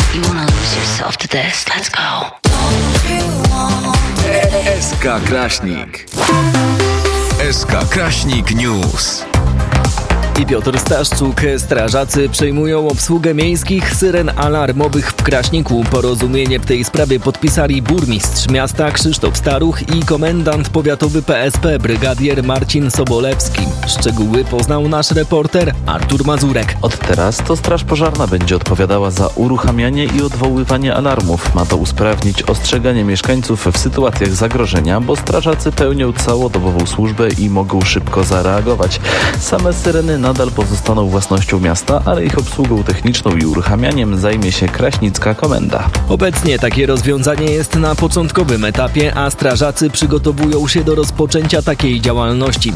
You wanna lose yourself to this. Let's go. SK Kraśnik. SK Kraśnik News. I Piotr Staszczuk. Strażacy przejmują obsługę miejskich syren alarmowych w Kraśniku. Porozumienie w tej sprawie podpisali burmistrz miasta Krzysztof Staruch i komendant powiatowy PSP brygadier Marcin Sobolewski. Szczegóły poznał nasz reporter Artur Mazurek. Od teraz to Straż Pożarna będzie odpowiadała za uruchamianie i odwoływanie alarmów. Ma to usprawnić ostrzeganie mieszkańców w sytuacjach zagrożenia, bo strażacy pełnią całodobową służbę i mogą szybko zareagować. Same syreny nadal pozostaną własnością miasta, ale ich obsługą techniczną i uruchamianiem zajmie się kraśnicka komenda. Obecnie takie rozwiązanie jest na początkowym etapie, a strażacy przygotowują się do rozpoczęcia takiej działalności.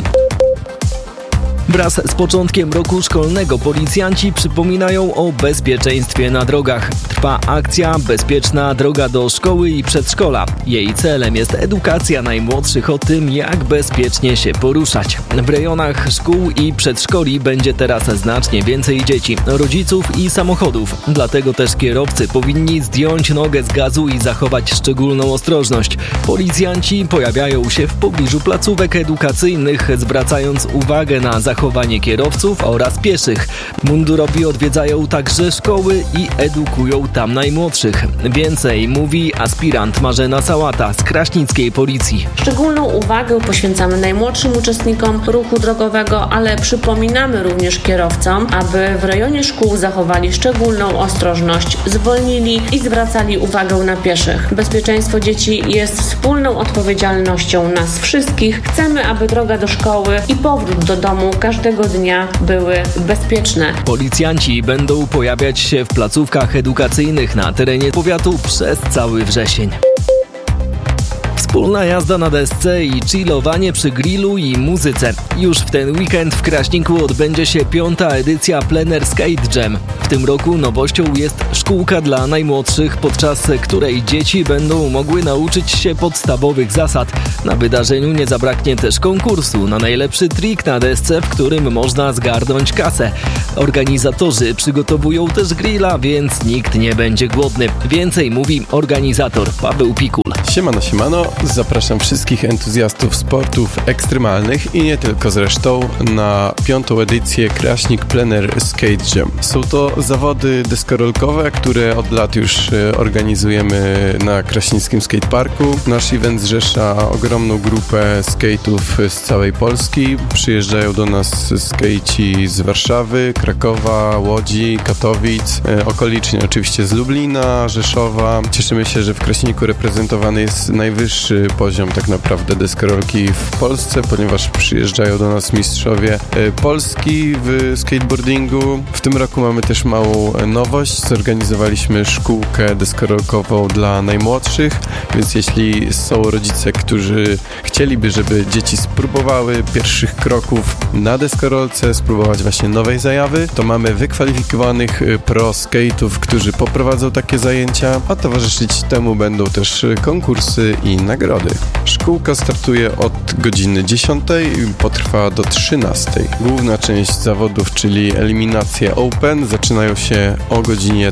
Wraz z początkiem roku szkolnego policjanci przypominają o bezpieczeństwie na drogach. Trwa akcja Bezpieczna droga do szkoły i przedszkola. Jej celem jest edukacja najmłodszych o tym, jak bezpiecznie się poruszać. W rejonach szkół i przedszkoli będzie teraz znacznie więcej dzieci, rodziców i samochodów. Dlatego też kierowcy powinni zdjąć nogę z gazu i zachować szczególną ostrożność. Policjanci pojawiają się w pobliżu placówek edukacyjnych, zwracając uwagę na zachowanie kierowców oraz pieszych. Mundurowi odwiedzają także szkoły i edukują tam najmłodszych. Więcej mówi aspirant Marzena Sałata z kraśnickiej policji. Szczególną uwagę poświęcamy najmłodszym uczestnikom ruchu drogowego, ale przypominamy również kierowcom, aby w rejonie szkół zachowali szczególną ostrożność, zwolnili i zwracali uwagę na pieszych. Bezpieczeństwo dzieci jest wspólną odpowiedzialnością nas wszystkich. Chcemy, aby droga do szkoły i powrót do domu każdego dnia były bezpieczne. Policjanci będą pojawiać się w placówkach edukacyjnych na terenie powiatu przez cały wrzesień. Wspólna jazda na desce i chillowanie przy grillu i muzyce. Już w ten weekend w Kraśniku odbędzie się 5. edycja Plener Skate Jam. W tym roku nowością jest szkółka dla najmłodszych, podczas której dzieci będą mogły nauczyć się podstawowych zasad. Na wydarzeniu nie zabraknie też konkursu na najlepszy trik na desce, w którym można zgarnąć kasę. Organizatorzy przygotowują też grilla, więc nikt nie będzie głodny. Więcej mówi organizator Paweł Pikul. Siemano, zapraszam wszystkich entuzjastów sportów ekstremalnych i nie tylko zresztą na 5. edycję Kraśnik Plener Skate Jam. Są to zawody deskorolkowe, które od lat już organizujemy na kraśnickim skateparku. Nasz event zrzesza ogromną grupę skate'ów z całej Polski. Przyjeżdżają do nas skejci z Warszawy, Krakowa, Łodzi, Katowic, okolicznie oczywiście z Lublina, Rzeszowa. Cieszymy się, że w Kraśniku reprezentowany jest najwyższy poziom tak naprawdę deskorolki w Polsce, ponieważ przyjeżdżają do nas mistrzowie Polski w skateboardingu. W tym roku mamy też małą nowość. Zorganizowaliśmy szkółkę deskorolkową dla najmłodszych, więc jeśli są rodzice, którzy chcieliby, żeby dzieci spróbowały pierwszych kroków na deskorolce, spróbować właśnie nowej zajawy, to mamy wykwalifikowanych pro skate'ów, którzy poprowadzą takie zajęcia, a towarzyszyć temu będą też konkursy i nagrody. Szkółka startuje od godziny 10 i potrwa do 13. Główna część zawodów, czyli eliminacje Open, zaczynają się o godzinie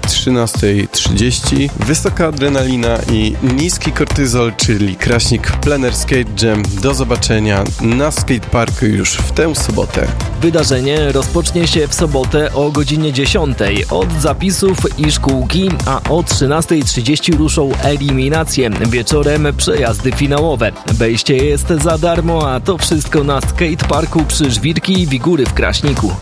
13:30. Wysoka adrenalina i niski kortyzol, czyli Kraśnik Plener Skate Jam. Do zobaczenia na skateparku już w tę sobotę. Wydarzenie rozpocznie się w sobotę o godzinie 10 od zapisów i szkółki, a o 13:30 ruszą eliminacje. Wieczorem przejazdy finałowe. Wejście jest za darmo, a to wszystko na skateparku przy Żwirki i Wigury w Kraśniku.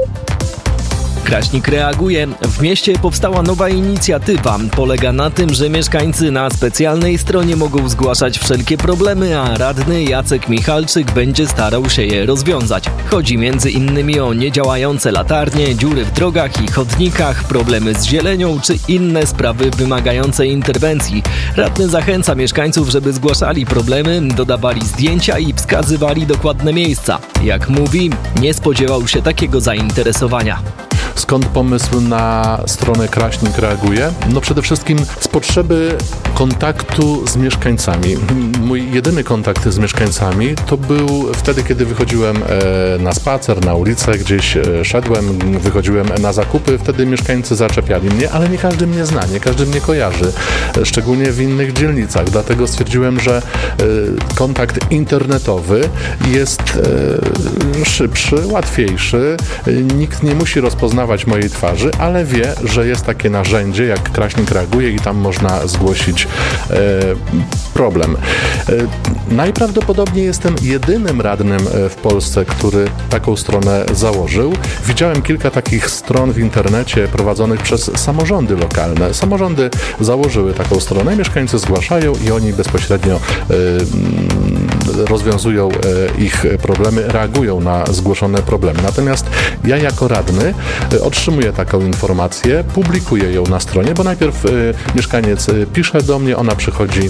Kraśnik reaguje. W mieście powstała nowa inicjatywa. Polega na tym, że mieszkańcy na specjalnej stronie mogą zgłaszać wszelkie problemy, a radny Jacek Michalczyk będzie starał się je rozwiązać. Chodzi m.in. o niedziałające latarnie, dziury w drogach i chodnikach, problemy z zielenią czy inne sprawy wymagające interwencji. Radny zachęca mieszkańców, żeby zgłaszali problemy, dodawali zdjęcia i wskazywali dokładne miejsca. Jak mówi, nie spodziewał się takiego zainteresowania. Skąd pomysł na stronę Kraśnik reaguje? No przede wszystkim z potrzeby kontaktu z mieszkańcami. Mój jedyny kontakt z mieszkańcami to był wtedy, kiedy wychodziłem na spacer, na ulicę, gdzieś szedłem, wychodziłem na zakupy, wtedy mieszkańcy zaczepiali mnie, ale nie każdy mnie zna, nie każdy mnie kojarzy, szczególnie w innych dzielnicach. Dlatego stwierdziłem, że kontakt internetowy jest szybszy, łatwiejszy. Nikt nie musi rozpoznawać mojej twarzy, ale wie, że jest takie narzędzie, jak Kraśnik reaguje i tam można zgłosić problem. Najprawdopodobniej jestem jedynym radnym w Polsce, który taką stronę założył. Widziałem kilka takich stron w internecie prowadzonych przez samorządy lokalne. Samorządy założyły taką stronę, mieszkańcy zgłaszają i oni bezpośrednio rozwiązują ich problemy, reagują na zgłoszone problemy. Natomiast ja jako radny otrzymuję taką informację, publikuję ją na stronie, bo najpierw mieszkaniec pisze do mnie, ona przychodzi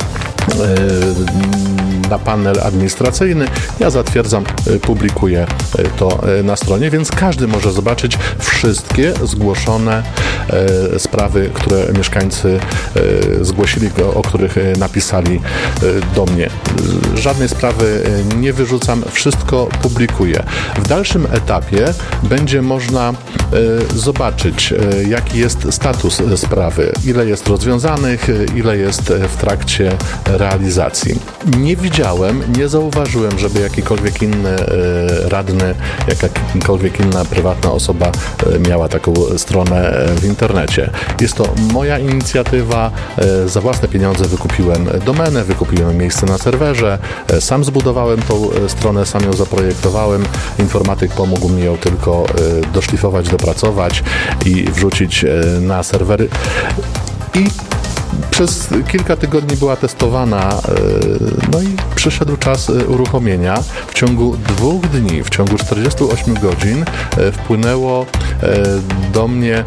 na panel administracyjny, ja zatwierdzam, publikuję to na stronie, więc każdy może zobaczyć wszystkie zgłoszone sprawy, które mieszkańcy zgłosili, o których napisali do mnie. Żadnej sprawy nie wyrzucam, wszystko publikuję. W dalszym etapie będzie można zobaczyć, jaki jest status sprawy, ile jest rozwiązanych, ile jest w trakcie realizacji. Nie zauważyłem, żeby jakikolwiek inny radny, jakakolwiek inna prywatna osoba miała taką stronę w internecie. Jest to moja inicjatywa, za własne pieniądze wykupiłem domenę, wykupiłem miejsce na serwerze, sam zbudowałem tą stronę, sam ją zaprojektowałem, informatyk pomógł mi ją tylko doszlifować, dopracować i wrzucić na serwery. I przez kilka tygodni była testowana, no i przyszedł czas uruchomienia. W ciągu 2 dni, w ciągu 48 godzin wpłynęło do mnie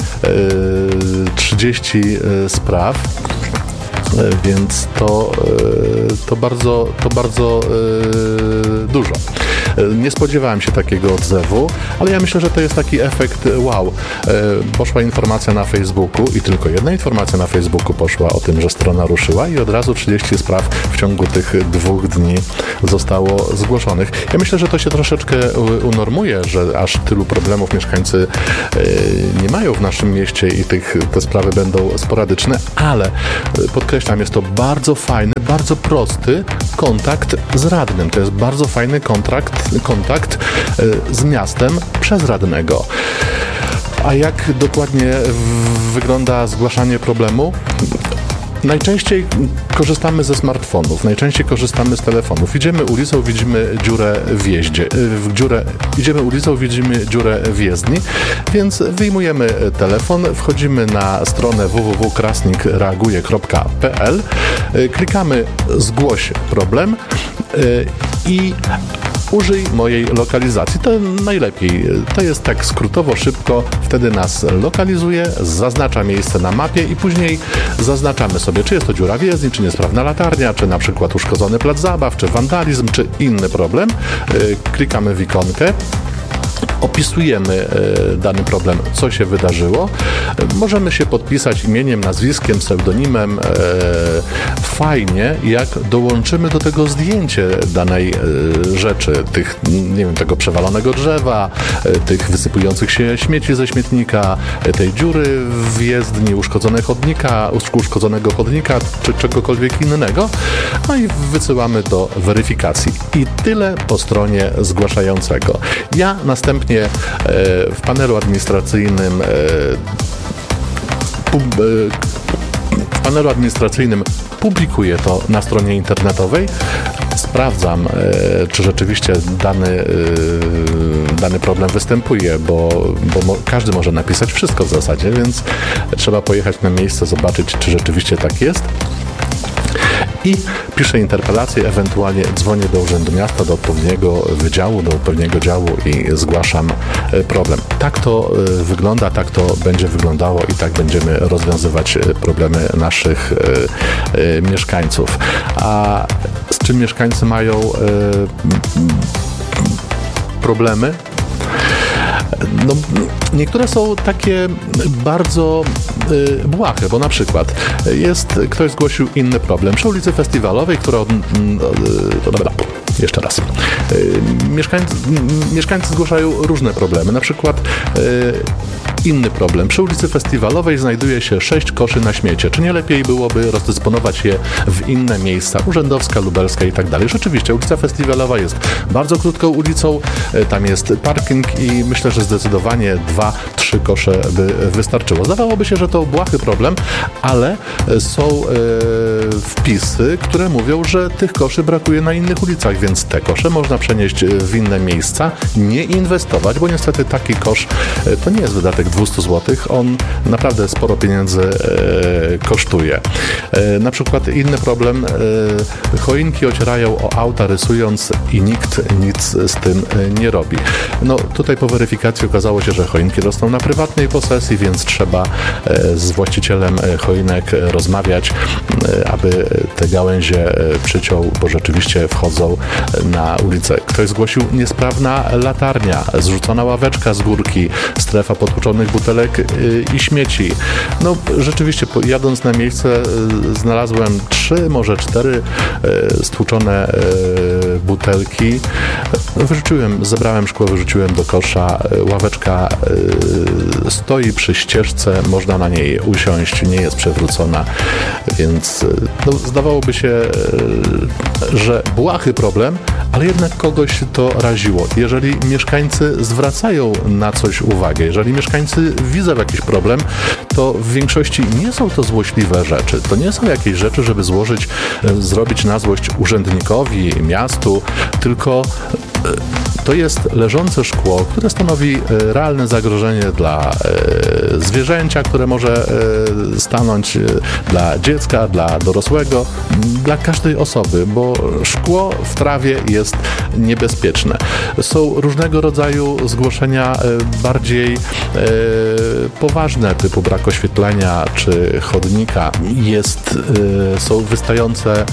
30 spraw, więc to bardzo dużo. Nie spodziewałem się takiego odzewu, ale ja myślę, że to jest taki efekt wow. Poszła informacja na Facebooku i tylko jedna informacja na Facebooku poszła o tym, że strona ruszyła i od razu 30 spraw w ciągu tych 2 dni zostało zgłoszonych. Ja myślę, że to się troszeczkę unormuje, że aż tylu problemów mieszkańcy nie mają w naszym mieście i te sprawy będą sporadyczne, ale podkreślam, jest to bardzo fajny, bardzo prosty kontakt z radnym. To jest bardzo fajny kontakt z miastem przez radnego. A jak dokładnie wygląda zgłaszanie problemu? Najczęściej korzystamy ze smartfonów, najczęściej korzystamy z telefonów. Idziemy ulicą, widzimy dziurę w jeździe, idziemy ulicą, widzimy dziurę w jezdni, więc wyjmujemy telefon, wchodzimy na stronę www.krasnikreaguje.pl, klikamy zgłoś problem i użyj mojej lokalizacji. To najlepiej. To jest tak skrótowo, szybko. Wtedy nas lokalizuje, zaznacza miejsce na mapie i później zaznaczamy sobie, czy jest to dziura w jezdni, czy niesprawna latarnia, czy na przykład uszkodzony plac zabaw, czy wandalizm, czy inny problem. Klikamy w ikonkę. Opisujemy dany problem, co się wydarzyło. Możemy się podpisać imieniem, nazwiskiem, pseudonimem. Fajnie, jak dołączymy do tego zdjęcie danej rzeczy, tego przewalonego drzewa, tych wysypujących się śmieci ze śmietnika, tej dziury w jezdni, uszkodzonego chodnika, czy czegokolwiek innego. No i wysyłamy do weryfikacji. I tyle po stronie zgłaszającego. Ja następnie w panelu administracyjnym publikuję to na stronie internetowej, sprawdzam, czy rzeczywiście dany problem występuje, bo każdy może napisać wszystko w zasadzie, więc trzeba pojechać na miejsce, zobaczyć, czy rzeczywiście tak jest. I piszę interpelację, ewentualnie dzwonię do Urzędu Miasta, do odpowiedniego wydziału, do odpowiedniego działu i zgłaszam problem. Tak to wygląda, tak to będzie wyglądało i tak będziemy rozwiązywać problemy naszych mieszkańców. A z czym mieszkańcy mają problemy? No, niektóre są takie bardzo błahe, bo na przykład ktoś zgłosił inny problem przy ulicy Festiwalowej, która jeszcze raz. Mieszkańcy zgłaszają różne problemy. Na przykład inny problem. Przy ulicy Festiwalowej znajduje się 6 koszy na śmiecie. Czy nie lepiej byłoby rozdysponować je w inne miejsca? Urzędowska, Lubelska i tak dalej. Rzeczywiście, ulica Festiwalowa jest bardzo krótką ulicą. Tam jest parking i myślę, że zdecydowanie 2-3 kosze by wystarczyło. Zdawałoby się, że to błahy problem, ale są wpisy, które mówią, że tych koszy brakuje na innych ulicach, więc te kosze można przenieść w inne miejsca, nie inwestować, bo niestety taki kosz to nie jest wydatek 200 zł, on naprawdę sporo pieniędzy kosztuje. Na przykład inny problem, choinki ocierają o auta rysując i nikt nic z tym nie robi. No tutaj po weryfikacji okazało się, że choinki rosną na prywatnej posesji, więc trzeba z właścicielem choinek rozmawiać, aby te gałęzie przyciął, bo rzeczywiście wchodzą na ulicę. Ktoś zgłosił niesprawna latarnia, zrzucona ławeczka z górki, strefa potłuczonych butelek i śmieci. No rzeczywiście jadąc na miejsce znalazłem 3, może 4 stłuczone butelki. Zebrałem szkło, wyrzuciłem do kosza. Ławeczka stoi przy ścieżce, można na niej usiąść, nie jest przewrócona, więc no, zdawałoby się, że błahy problem, ale jednak kogoś to raziło. Jeżeli mieszkańcy zwracają na coś uwagę, jeżeli mieszkańcy widzą jakiś problem, to w większości nie są to złośliwe rzeczy. To nie są jakieś rzeczy, żeby zrobić na złość urzędnikowi, miastu, tylko to jest leżące szkło, które stanowi realne zagrożenie dla zwierzęcia, które może stanąć, dla dziecka, dla dorosłego, dla każdej osoby, bo szkło w trawie jest niebezpieczne. Są różnego rodzaju zgłoszenia bardziej poważne, typu brak oświetlenia czy chodnika. Są wystające,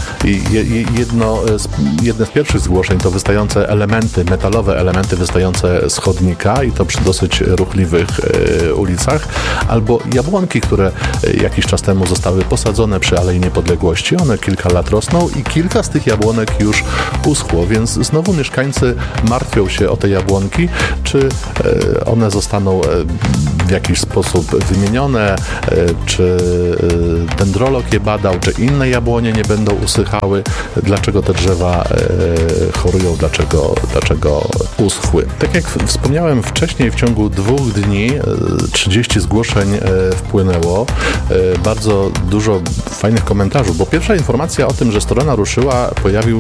jedne z pierwszych zgłoszeń to wystające metalowe elementy wystające z chodnika i to przy dosyć ruchliwych ulicach, albo jabłonki, które jakiś czas temu zostały posadzone przy Alei Niepodległości. One kilka lat rosną i kilka z tych jabłonek już uschło, więc znowu mieszkańcy martwią się o te jabłonki, czy one zostaną w jakiś sposób wymienione, czy dendrolog je badał, czy inne jabłonie nie będą usychały, dlaczego te drzewa chorują, dlaczego uschły. Tak jak wspomniałem wcześniej, w ciągu 2 dni 30 zgłoszeń wpłynęło, bardzo dużo fajnych komentarzy, bo pierwsza informacja o tym, że strona ruszyła,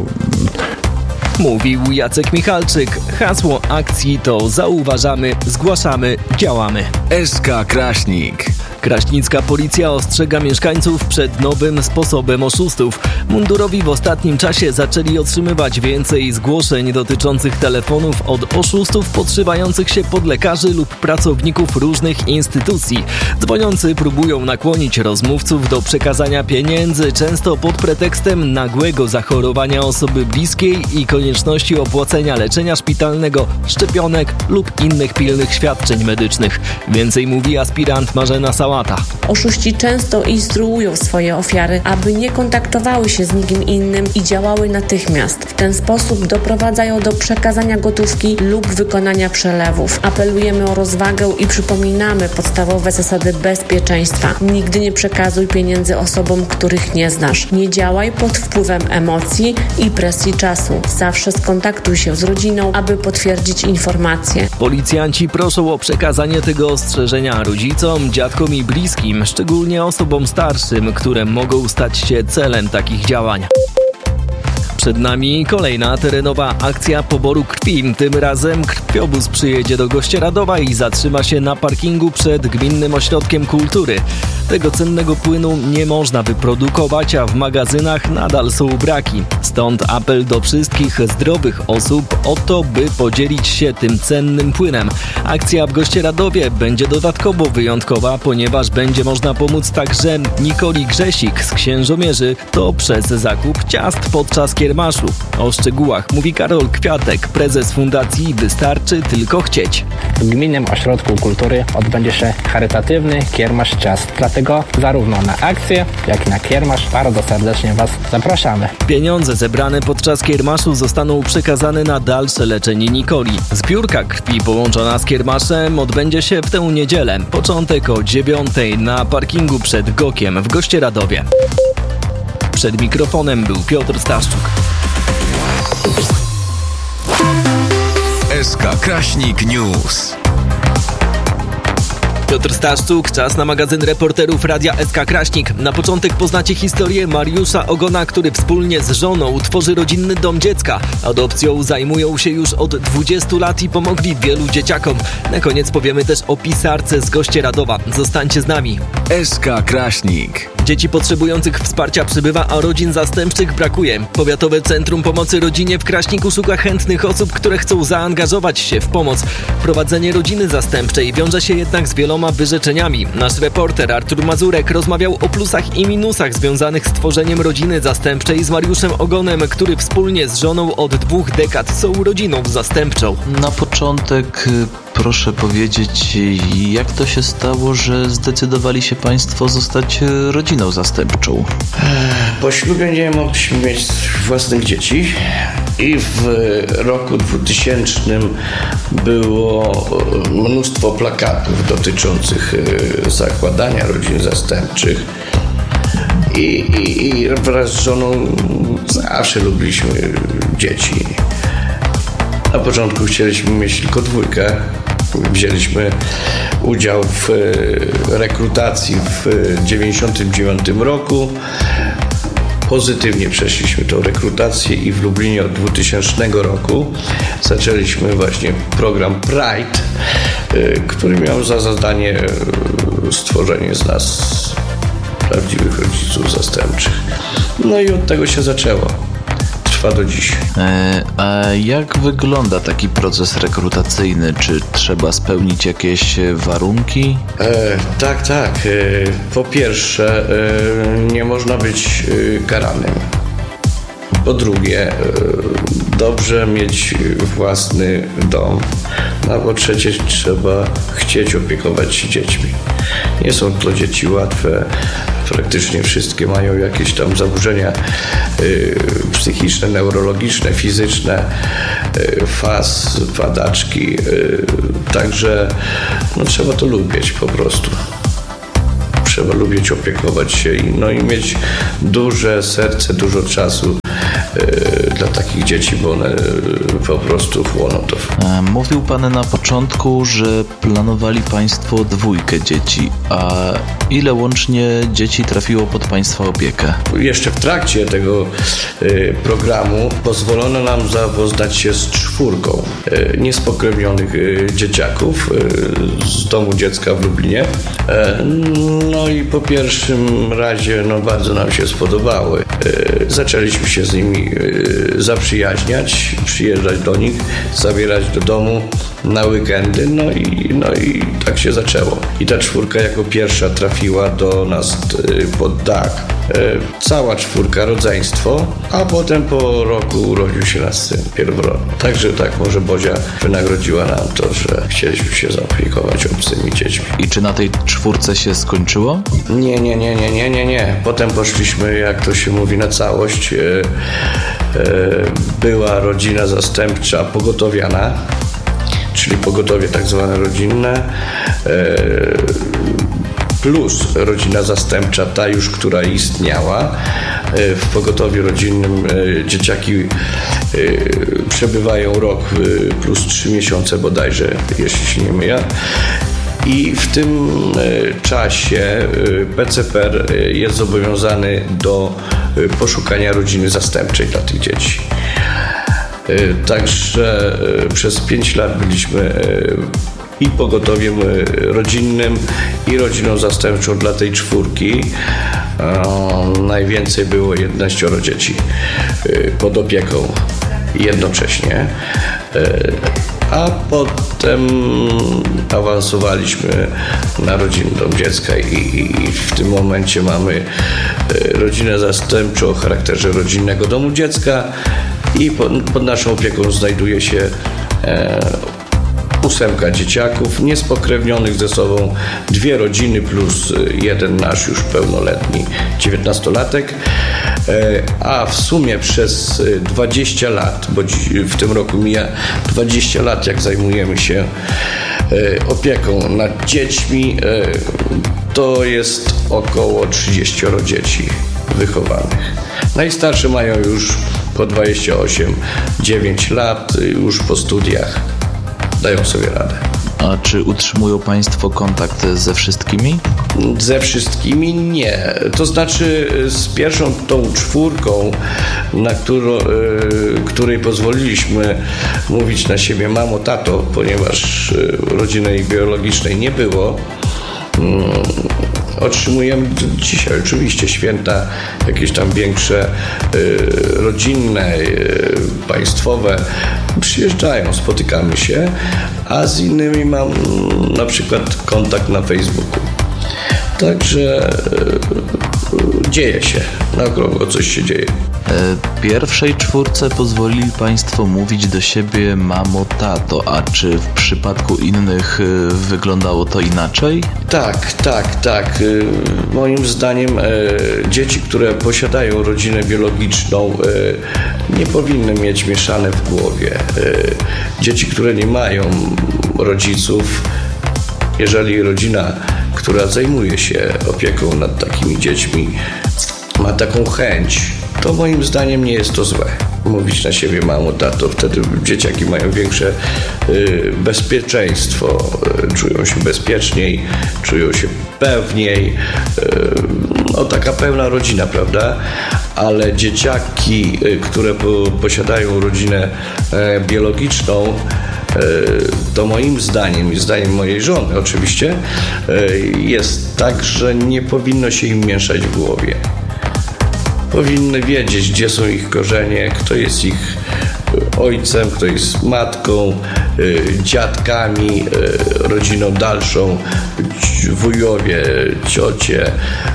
Mówił Jacek Michalczyk. Hasło akcji to zauważamy, zgłaszamy, działamy. SK Kraśnik. Kraśnicka policja ostrzega mieszkańców przed nowym sposobem oszustów. Mundurowi w ostatnim czasie zaczęli otrzymywać więcej zgłoszeń dotyczących telefonów od oszustów podszywających się pod lekarzy lub pracowników różnych instytucji. Dzwoniący próbują nakłonić rozmówców do przekazania pieniędzy, często pod pretekstem nagłego zachorowania osoby bliskiej i konieczności opłacenia leczenia szpitalnego, szczepionek lub innych pilnych świadczeń medycznych. Więcej mówi aspirant Marzena Sałata. Oszuści często instruują swoje ofiary, aby nie kontaktowały się z nikim innym i działały natychmiast. W ten sposób doprowadzają do przekazania gotówki lub wykonania przelewów. Apelujemy o rozwagę i przypominamy podstawowe zasady bezpieczeństwa. Nigdy nie przekazuj pieniędzy osobom, których nie znasz. Nie działaj pod wpływem emocji i presji czasu. Zawsze skontaktuj się z rodziną, aby potwierdzić informacje. Policjanci proszą o przekazanie tego ostrzeżenia rodzicom, dziadkom i bliskim, szczególnie osobom starszym, które mogą stać się celem takich działań. Przed nami kolejna terenowa akcja poboru krwi. Tym razem krwiobóz przyjedzie do Gościeradowa i zatrzyma się na parkingu przed Gminnym Ośrodkiem Kultury. Tego cennego płynu nie można wyprodukować, a w magazynach nadal są braki. Stąd apel do wszystkich zdrowych osób o to, by podzielić się tym cennym płynem. Akcja w Gościeradowie będzie dodatkowo wyjątkowa, ponieważ będzie można pomóc także Nikoli Grzesik z Księżomierzy, to przez zakup ciast podczas kiermaszu. O szczegółach mówi Karol Kwiatek, prezes fundacji Wystarczy Tylko Chcieć. W Gminnym Ośrodku Kultury odbędzie się charytatywny kiermasz ciast. Dlatego zarówno na akcję, jak i na kiermasz bardzo serdecznie Was zapraszamy. Pieniądze zebrane podczas kiermaszu zostaną przekazane na dalsze leczenie Nikoli. Zbiórka krwi połączona z kiermaszem odbędzie się w tę niedzielę. Początek o 9:00 na parkingu przed Gokiem w Gościeradowie. Przed mikrofonem był Piotr Staszczuk. SK Kraśnik News. Piotr Staszczuk, czas na magazyn reporterów Radia SK Kraśnik. Na początek poznacie historię Mariusza Ogona, który wspólnie z żoną tworzy rodzinny dom dziecka. Adopcją zajmują się już od 20 lat i pomogli wielu dzieciakom. Na koniec powiemy też o pisarce z Gościeradowa. Zostańcie z nami. SK Kraśnik. Dzieci potrzebujących wsparcia przybywa, a rodzin zastępczych brakuje. Powiatowe Centrum Pomocy Rodzinie w Kraśniku szuka chętnych osób, które chcą zaangażować się w pomoc. Prowadzenie rodziny zastępczej wiąże się jednak z wieloma wyrzeczeniami. Nasz reporter Artur Mazurek rozmawiał o plusach i minusach związanych z tworzeniem rodziny zastępczej z Mariuszem Ogonem, który wspólnie z żoną od 2 dekad są rodziną zastępczą. Na początek proszę powiedzieć, jak to się stało, że zdecydowali się Państwo zostać rodziną zastępczą? Po ślubie nie mogliśmy mieć własnych dzieci i w roku 2000 było mnóstwo plakatów dotyczących zakładania rodzin zastępczych. I wraz z żoną zawsze lubiliśmy dzieci. Na początku chcieliśmy mieć tylko 2. Wzięliśmy udział w rekrutacji w 1999 roku. Pozytywnie przeszliśmy tą rekrutację i w Lublinie od 2000 roku zaczęliśmy właśnie program Pride, który miał za zadanie stworzenie z nas prawdziwych rodziców zastępczych. No i od tego się zaczęło. Trwa do dziś. A jak wygląda taki proces rekrutacyjny? Czy trzeba spełnić jakieś warunki? Tak. Po pierwsze, nie można być karanym. Po drugie, dobrze mieć własny dom. A po trzecie, trzeba chcieć opiekować się dziećmi. Nie są to dzieci łatwe. Praktycznie wszystkie mają jakieś tam zaburzenia psychiczne, neurologiczne, fizyczne, padaczki. Także trzeba to lubić po prostu. Trzeba lubić opiekować się i mieć duże serce, dużo czasu dla takich dzieci, bo one po prostu chłoną to. Mówił Pan na początku, że planowali Państwo 2 dzieci, a ile łącznie dzieci trafiło pod Państwa opiekę? Jeszcze w trakcie tego programu pozwolono nam zapoznać się z 4 niespokrewnionych dzieciaków z domu dziecka w Lublinie. No i po pierwszym razie bardzo nam się spodobały. Zaczęliśmy się z nimi zaprzyjaźniać, przyjeżdżać do nich, zabierać do domu na weekendy, no i tak się zaczęło. I ta 4 jako pierwsza trafiła do nas pod dach. Cała 4 rodzeństwo, a potem po roku urodził się nasz syn pierworodny. Także tak może Bozia wynagrodziła nam to, że chcieliśmy się zaopiekować obcymi dziećmi. I czy na tej 4 się skończyło? Nie. Potem poszliśmy, jak to się mówi, na całość. Była rodzina zastępcza pogotowiana, czyli pogotowie tak zwane rodzinne, plus rodzina zastępcza, ta już, która istniała. W pogotowiu rodzinnym dzieciaki przebywają rok plus 3 miesiące bodajże, jeśli się nie mylę. I w tym czasie PCPR jest zobowiązany do poszukania rodziny zastępczej dla tych dzieci. Także przez 5 lat byliśmy i pogotowiem rodzinnym, i rodziną zastępczą dla tej czwórki. Najwięcej było 11 dzieci pod opieką jednocześnie. A potem awansowaliśmy na rodzinny dom dziecka i w tym momencie mamy rodzinę zastępczą o charakterze rodzinnego domu dziecka i pod naszą opieką znajduje się 8 dzieciaków niespokrewnionych ze sobą, 2 rodziny plus jeden nasz już pełnoletni 19-latek, a w sumie przez 20 lat, bo w tym roku mija 20 lat, jak zajmujemy się opieką nad dziećmi, to jest około 30 dzieci wychowanych. Najstarsze mają już po 28, 9 lat, już po studiach. Dają sobie radę. A czy utrzymują Państwo kontakt ze wszystkimi? Ze wszystkimi nie. To znaczy z pierwszą tą czwórką, na której pozwoliliśmy mówić na siebie mamo, tato, ponieważ rodziny biologicznej nie było. Otrzymujemy dzisiaj oczywiście święta jakieś tam większe, rodzinne, państwowe. Przyjeżdżają, spotykamy się, a z innymi mam na przykład kontakt na Facebooku. Także dzieje się, na okrągło coś się dzieje. Pierwszej czwórce pozwolili Państwo mówić do siebie mamo, tato, a czy w przypadku innych wyglądało to inaczej? Tak. Moim zdaniem dzieci, które posiadają rodzinę biologiczną, nie powinny mieć mieszane w głowie. Dzieci, które nie mają rodziców, jeżeli rodzina, która zajmuje się opieką nad takimi dziećmi, ma taką chęć, to moim zdaniem nie jest to złe. Mówić na siebie mamo, tato, wtedy dzieciaki mają większe bezpieczeństwo, czują się bezpieczniej, czują się pewniej. Taka pełna rodzina, prawda? Ale dzieciaki, które posiadają rodzinę biologiczną, to moim zdaniem i zdaniem mojej żony oczywiście jest tak, że nie powinno się im mieszać w głowie. Powinny wiedzieć, gdzie są ich korzenie, kto jest ich ojcem, kto jest matką, dziadkami, rodziną dalszą, wujowie, ciocie.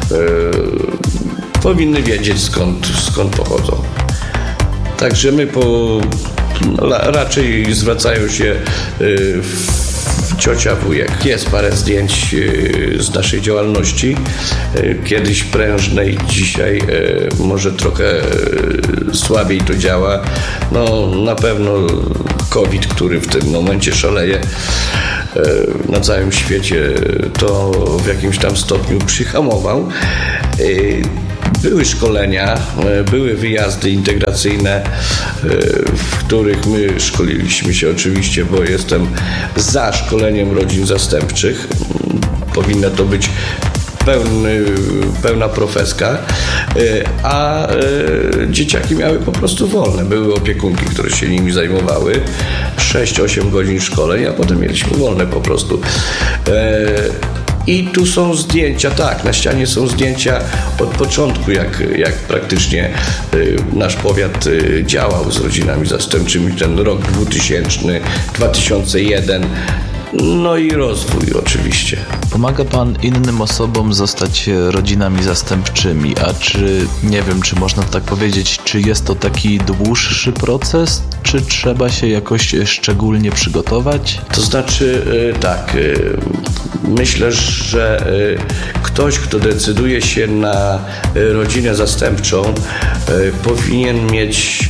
Powinny wiedzieć, skąd pochodzą. Także my raczej zwracają się ciocia, wujek. Jest parę zdjęć z naszej działalności, kiedyś prężnej, dzisiaj może trochę słabiej to działa. Na pewno COVID, który w tym momencie szaleje na całym świecie, to w jakimś tam stopniu przyhamował. Były szkolenia, były wyjazdy integracyjne, w których my szkoliliśmy się oczywiście, bo jestem za szkoleniem rodzin zastępczych. Powinna to być pełna profeska, a dzieciaki miały po prostu wolne. Były opiekunki, które się nimi zajmowały. 6-8 godzin szkoleń, a potem mieliśmy wolne po prostu. I tu są zdjęcia, na ścianie są zdjęcia od początku, jak praktycznie nasz powiat działał z rodzinami zastępczymi, ten rok 2000, 2001, no i rozwój oczywiście. Pomaga Pan innym osobom zostać rodzinami zastępczymi, a nie wiem, czy można tak powiedzieć, czy jest to taki dłuższy proces, czy trzeba się jakoś szczególnie przygotować? To znaczy myślę, że ktoś, kto decyduje się na rodzinę zastępczą, powinien mieć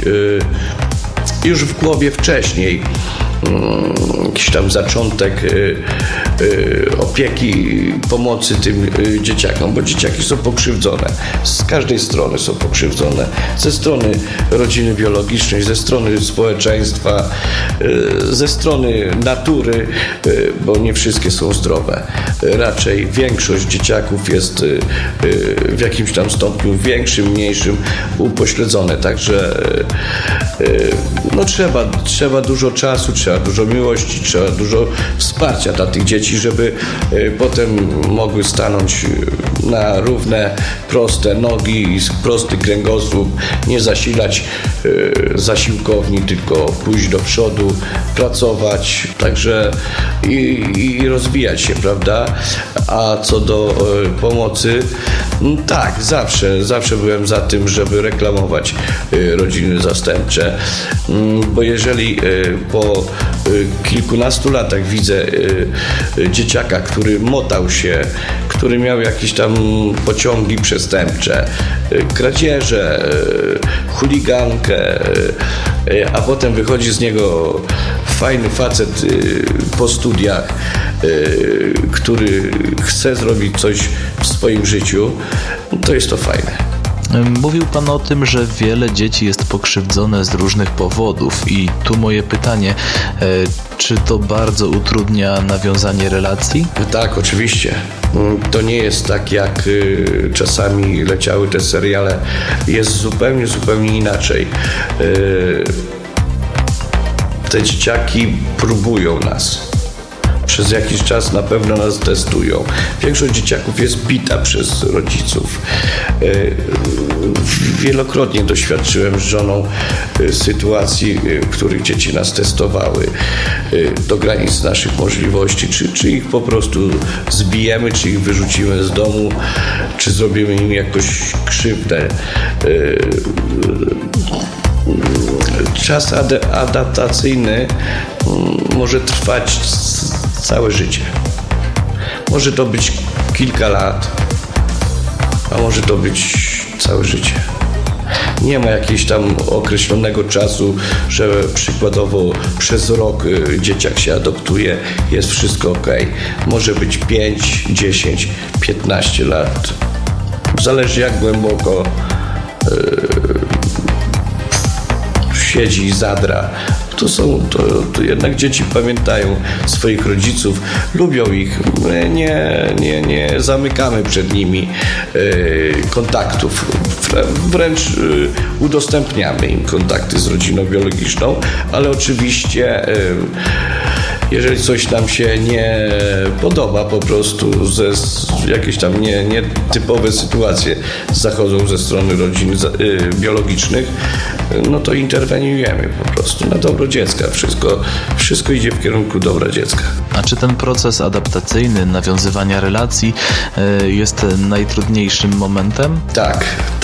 już w głowie wcześniej jakiś tam zaczątek opieki, pomocy tym dzieciakom, bo dzieciaki są pokrzywdzone. Z każdej strony są pokrzywdzone. Ze strony rodziny biologicznej, ze strony społeczeństwa, ze strony natury, bo nie wszystkie są zdrowe. Raczej większość dzieciaków jest w jakimś tam stopniu większym, mniejszym upośledzone. Także no trzeba dużo czasu, trzeba dużo miłości, trzeba dużo wsparcia dla tych dzieci, żeby potem mogły stanąć na równe, proste nogi i prosty kręgosłup, nie zasilać zasiłkowni, tylko pójść do przodu, pracować, także i rozwijać się, prawda? A co do pomocy, tak, zawsze byłem za tym, żeby reklamować rodziny zastępcze, bo jeżeli po kilkunastu latach widzę dzieciaka, który motał się, który miał jakieś tam pociągi przestępcze, kradzieże, chuligankę, a potem wychodzi z niego fajny facet po studiach, który chce zrobić coś w swoim życiu, to jest to fajne. Mówił Pan o tym, że wiele dzieci jest pokrzywdzone z różnych powodów i tu moje pytanie, czy to bardzo utrudnia nawiązanie relacji? Tak, oczywiście. To nie jest tak, jak czasami leciały te seriale. Jest zupełnie inaczej. Te dzieciaki próbują nas. Przez jakiś czas na pewno nas testują. Większość dzieciaków jest bita przez rodziców. Wielokrotnie doświadczyłem z żoną sytuacji, w których dzieci nas testowały do granic naszych możliwości, czy ich po prostu zbijemy, czy ich wyrzucimy z domu, czy zrobimy im jakoś krzywdę. Czas adaptacyjny może trwać całe życie. Może to być kilka lat, a może to być całe życie. Nie ma jakiegoś tam określonego czasu, że przykładowo przez rok dzieciak się adoptuje, jest wszystko ok. Może być 5, 10, 15 lat. Zależy jak głęboko siedzi i zadra. To jednak dzieci pamiętają swoich rodziców, lubią ich. My nie zamykamy przed nimi kontaktów. Wręcz udostępniamy im kontakty z rodziną biologiczną, ale oczywiście jeżeli coś nam się nie podoba, po prostu jakieś tam nietypowe sytuacje zachodzą ze strony rodzin biologicznych, no to interweniujemy po prostu na dobro dziecka. Wszystko idzie w kierunku dobra dziecka. A czy ten proces adaptacyjny, nawiązywania relacji jest najtrudniejszym momentem? Tak.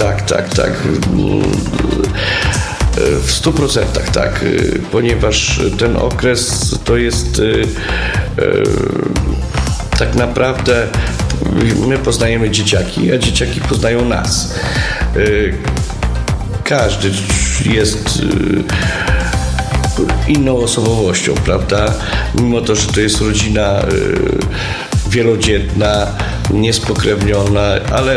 W 100% tak, ponieważ ten okres to jest tak naprawdę my poznajemy dzieciaki, a dzieciaki poznają nas. Każdy jest inną osobowością, prawda? Mimo to, że to jest rodzina wielodzietna, niespokrewniona, ale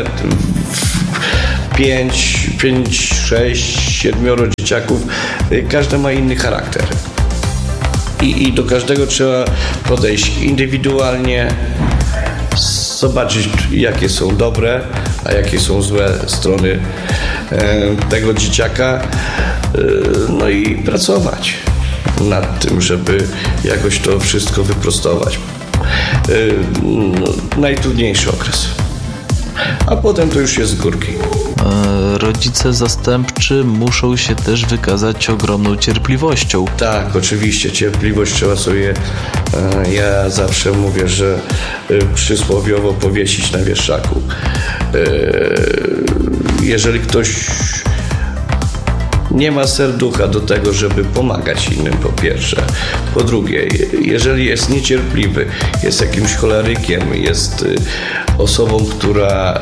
5, 6, 7 dzieciaków, każdy ma inny charakter. I do każdego trzeba podejść indywidualnie, zobaczyć jakie są dobre, a jakie są złe strony tego dzieciaka, no i pracować nad tym, żeby jakoś to wszystko wyprostować. Najtrudniejszy okres. A potem to już jest z górki. Rodzice zastępczy muszą się też wykazać ogromną cierpliwością. Tak, oczywiście, cierpliwość trzeba sobie, ja zawsze mówię, że przysłowiowo powiesić na wieszaku. Jeżeli ktoś nie ma serducha do tego, żeby pomagać innym, po pierwsze. Po drugie, jeżeli jest niecierpliwy, jest jakimś cholerykiem, jest osobą, która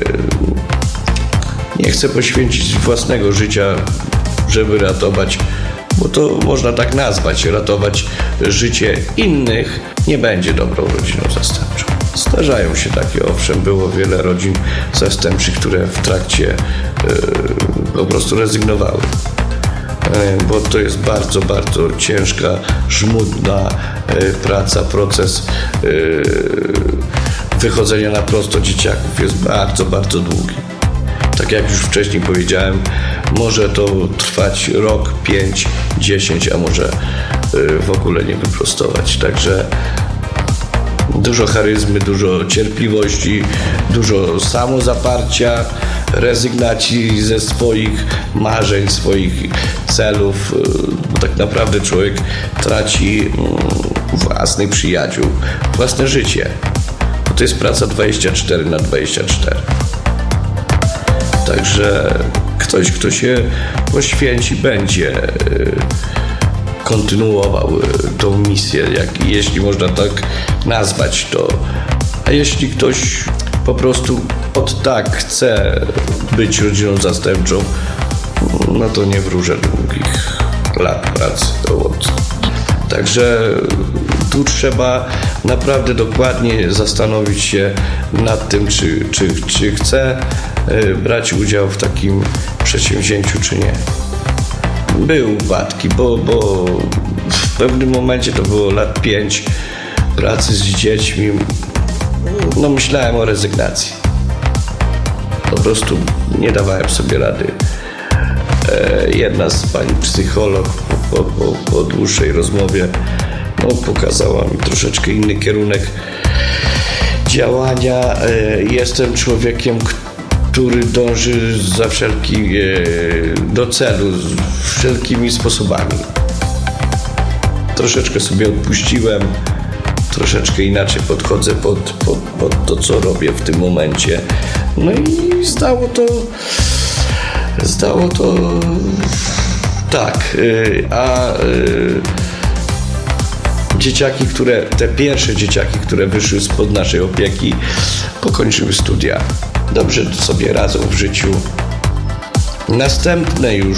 nie chce poświęcić własnego życia, żeby ratować, bo to można tak nazwać, ratować życie innych, nie będzie dobrą rodziną zastępczą. Zdarzają się takie, owszem, było wiele rodzin zastępczych, które w trakcie po prostu rezygnowały. Bo to jest bardzo, bardzo ciężka, żmudna praca, proces wychodzenia na prosto dzieciaków jest bardzo, bardzo długi. Tak jak już wcześniej powiedziałem, może to trwać rok, 5, 10, a może w ogóle nie wyprostować. Także dużo charyzmy, dużo cierpliwości, dużo samozaparcia, rezygnacji ze swoich marzeń, swoich celów, bo tak naprawdę człowiek traci własnych przyjaciół, własne życie. Bo to jest praca 24/24. Także ktoś, kto się poświęci, będzie kontynuował tą misję, jeśli można tak nazwać to. A jeśli ktoś po prostu od tak chce być rodziną zastępczą, no to nie wróżę długich lat pracy. Także tu trzeba naprawdę dokładnie zastanowić się nad tym, czy chce brać udział w takim przedsięwzięciu, czy nie. Były upadki, bo w pewnym momencie, to było lat 5 pracy z dziećmi, no myślałem o rezygnacji. Po prostu nie dawałem sobie rady. Jedna z pani psycholog po dłuższej rozmowie pokazała mi troszeczkę inny kierunek działania. Jestem człowiekiem, który dąży do celu wszelkimi sposobami. Troszeczkę sobie odpuściłem, troszeczkę inaczej podchodzę pod to, co robię w tym momencie. No i zdało to tak. Dzieciaki, te pierwsze dzieciaki, które wyszły spod naszej opieki, pokończyły studia. Dobrze sobie radzą w życiu. Następne już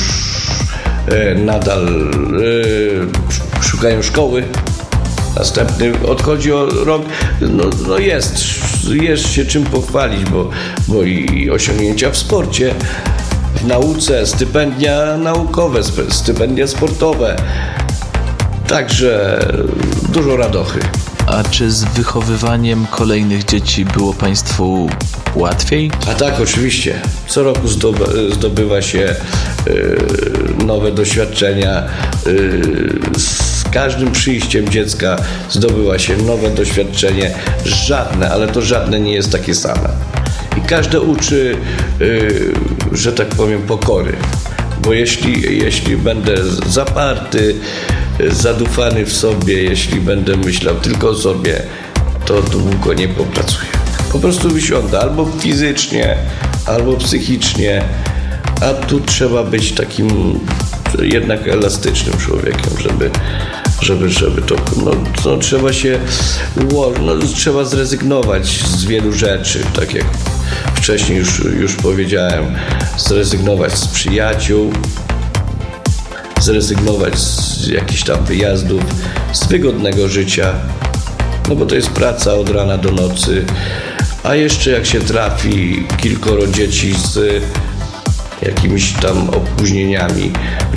nadal szukają szkoły. Następny odchodzi o rok. No jest się czym pochwalić, bo i osiągnięcia w sporcie, w nauce, stypendia naukowe, stypendia sportowe. Także dużo radochy. A czy z wychowywaniem kolejnych dzieci było Państwu łatwiej? A tak, oczywiście. Co roku zdobywa się nowe doświadczenia. Z każdym przyjściem dziecka zdobywa się nowe doświadczenie. Ale to żadne nie jest takie same. I każde uczy, że tak powiem, pokory. Bo jeśli będę zaparty, zadufany w sobie, jeśli będę myślał tylko o sobie, to długo nie popracuję. Po prostu wysiądę albo fizycznie, albo psychicznie, a tu trzeba być takim jednak elastycznym człowiekiem, żeby to trzeba się trzeba zrezygnować z wielu rzeczy, tak jak wcześniej już powiedziałem, zrezygnować z przyjaciół, zrezygnować z jakichś tam wyjazdów, z wygodnego życia, no bo to jest praca od rana do nocy, a jeszcze jak się trafi kilkoro dzieci z jakimiś tam opóźnieniami